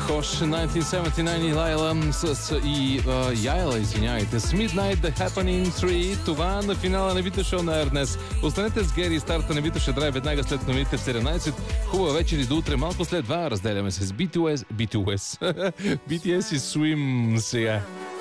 Хош 1979 и Лайла Яйла, извиняйте. С Midnight The Happening 3. Това на финала на Вито Шоу на Ернес. Останете с Гери, старта на Вито ще драйв веднага след новите в 17. Хубава вечер и до утре. Малко след 2 разделяме се с BTS и Swim сега.